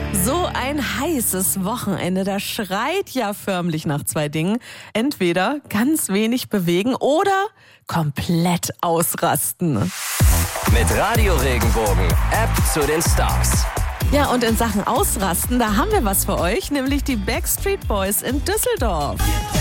So ein heißes Wochenende, da schreit ja förmlich nach zwei Dingen. Entweder ganz wenig bewegen oder komplett ausrasten. Mit Radio Regenbogen, App zu den Stars. Ja, und in Sachen Ausrasten, da haben wir was für euch, nämlich die Backstreet Boys in Düsseldorf.